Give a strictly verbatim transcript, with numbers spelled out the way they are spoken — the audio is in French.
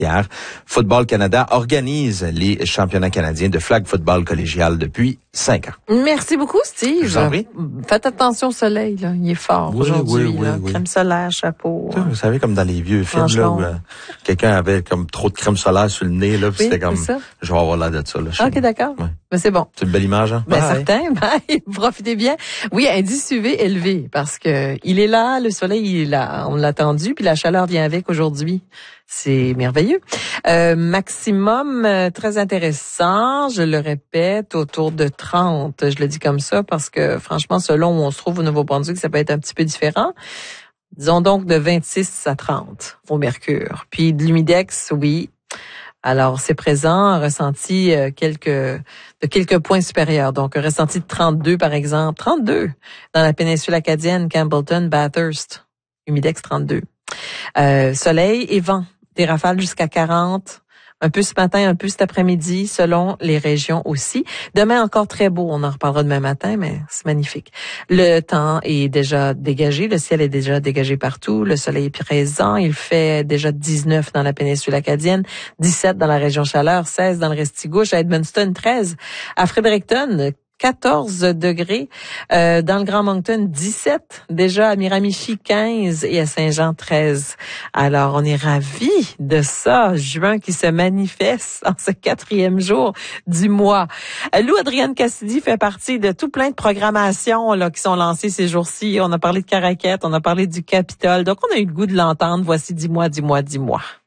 hier. Football Canada organise les championnats canadiens de flag football collégial depuis cinq ans. Merci beaucoup, Steve. Je vous en prie. Faites attention au soleil, là. Il est fort Oui, aujourd'hui. oui, oui, là. oui. Crème solaire, chapeau. Hein. Vous savez, comme dans les vieux films, là, où euh, quelqu'un avait comme trop de crème solaire sur le nez, là, puis oui, c'était comme, ça. je vais avoir l'air de ça, là. OK, d'accord. Ouais. Mais c'est bon. C'est une belle image, hein? Ben, certain. Bye. Profitez bien. Oui, indice U V élevé, parce que il est là, le soleil, il est là. On l'a attendu, puis la chaleur vient avec aujourd'hui. C'est merveilleux. Euh, maximum, euh, très intéressant, je le répète, autour de trente. Je le dis comme ça parce que, franchement, selon où on se trouve au Nouveau-Brunswick, ça peut être un petit peu différent. Disons donc de vingt-six à trente au mercure. Puis de l'humidex, oui. Alors, c'est présent, ressenti euh, quelques de quelques points supérieurs. Donc, un ressenti de trente-deux, par exemple. trente-deux dans la péninsule acadienne, Campbellton, Bathurst. Humidex trente-deux. Euh, soleil et vent. Des rafales jusqu'à quarante. Un peu ce matin, un peu cet après-midi, selon les régions aussi. Demain, encore très beau. On en reparlera demain matin, mais c'est magnifique. Le temps est déjà dégagé. Le ciel est déjà dégagé partout. Le soleil est présent. Il fait déjà dix-neuf dans la péninsule acadienne, dix-sept dans la région Chaleur, seize dans le Restigouche, à Edmundston, treize. À Fredericton, quatorze degrés. Euh, dans le Grand Moncton, dix-sept. Déjà à Miramichi, quinze. Et à Saint-Jean, treize. Alors, on est ravis de ça. Juin qui se manifeste en ce quatrième jour du mois. Lou Adrienne Cassidy fait partie de tout plein de programmations là qui sont lancées ces jours-ci. On a parlé de Caraquette, on a parlé du Capitole. Donc, on a eu le goût de l'entendre. Voici Dis-moi, dis-moi, dis-moi.